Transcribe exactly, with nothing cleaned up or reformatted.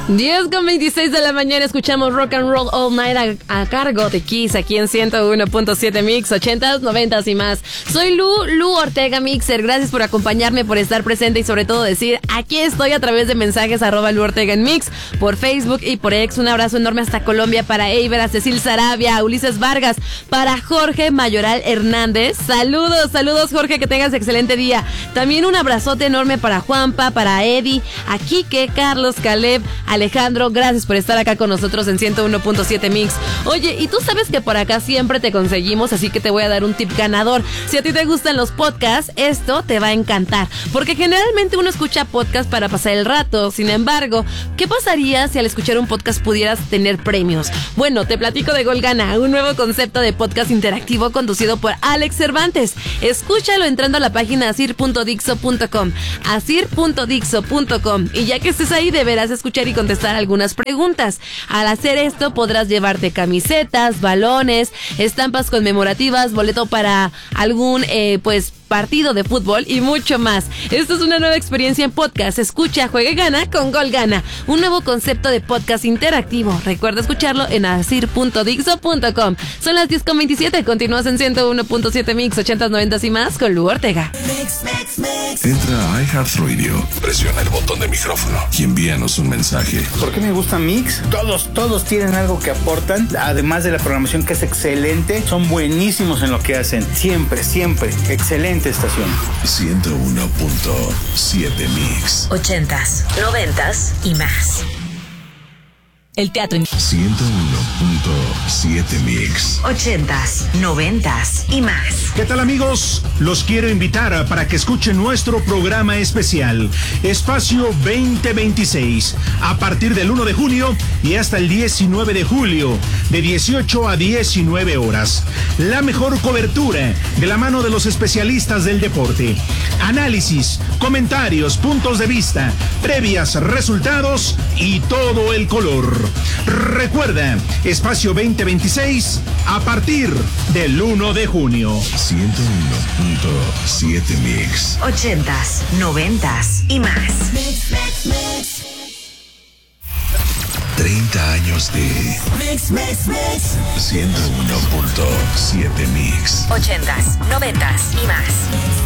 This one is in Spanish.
diez con veintiséis de la mañana escuchamos Rock and Roll All Night a, a cargo de Kiss aquí en ciento uno punto siete Mix, ochentas, noventas y más. Soy Lu, Lu Ortega Mixer. Gracias por acompañarme, por estar presente y sobre todo decir, aquí estoy a través de mensajes arroba Lu Ortega en Mix, por Facebook y por X. Un abrazo enorme hasta Colombia para Eiber, a Cecil Sarabia, a Ulises Vargas, para Jorge Mayoral Hernández. Saludos, saludos Jorge, que tengas excelente día. También un abrazote enorme para Juanpa, para Eddie, a Quique, Carlos, Caleb, Alejandro, gracias por estar acá con nosotros en ciento uno punto siete Mix. Oye, y tú sabes que por acá siempre te conseguimos, así que te voy a dar un tip ganador. Si a ti te gustan los podcasts, esto te va a encantar, porque generalmente uno escucha podcast para pasar el rato. Sin embargo, ¿qué pasaría si al escuchar un podcast pudieras tener premios? Bueno, te platico de Gol Gana, un nuevo concepto de podcast interactivo conducido por Alex Cervantes. Escúchalo entrando a la página asir punto dixo punto com, asir punto dixo punto com, y ya que estés ahí deberás escuchar y contestar algunas preguntas. Al hacer esto podrás llevarte camisetas, balones, estampas conmemorativas, boleto para algún eh, pues partido de fútbol y mucho más. Esto es una nueva experiencia en podcast. Escucha, juega y gana con Gol Gana, un nuevo concepto de podcast interactivo. Recuerda escucharlo en asir punto dixo punto com. Son las diez con veintisiete, continúas en ciento uno punto siete Mix, ochentas, noventas y más con Lu Ortega. Mix, mix, mix. Entra a iHeartRadio, presiona el botón de micrófono y envíanos un mensaje. ¿Por qué me gusta Mix? Todos, todos tienen algo que aportan, además de la programación que es excelente. Son buenísimos en lo que hacen. Siempre, siempre. Excelente estación. ciento uno punto siete Mix. Ochentas, noventas y más. El teatro. ciento uno punto siete Mix. Ochentas, noventas y más. ¿Qué tal, amigos? Los quiero invitar para que escuchen nuestro programa especial, Espacio veinte veintiséis, a partir del uno de junio y hasta el diecinueve de julio, de dieciocho a diecinueve horas. La mejor cobertura de la mano de los especialistas del deporte. Análisis, comentarios, puntos de vista, previas, resultados y todo el color. Recuerda, Espacio veinte veintiséis a partir del uno de junio. ciento uno punto siete Mix. Ochentas, noventas y más. Mix, mix, mix. treinta años de Mix, Mix, Mix. ciento uno punto siete Mix. Ochentas, noventas y más.